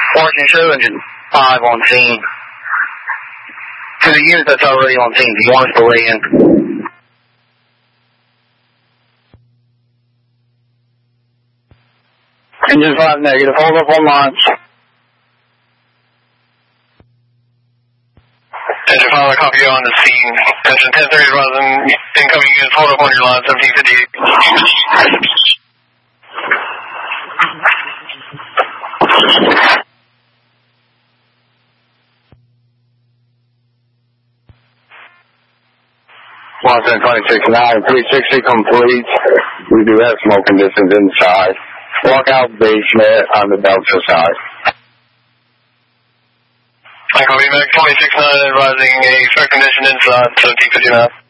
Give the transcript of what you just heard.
Washington Show, engine 5 on scene. To the unit that's already on scene, do you want us to weigh in? Engine 5 negative, hold up on launch. Engine 5, I copy you on the scene. Engine 1030, Roslyn, incoming units, hold up on your line, 1758. Washington 26-9, 360 complete. We do have smoke conditions inside. Walk out basement on the Delta side. I copy back 26-9, advising a fair condition inside, 1759.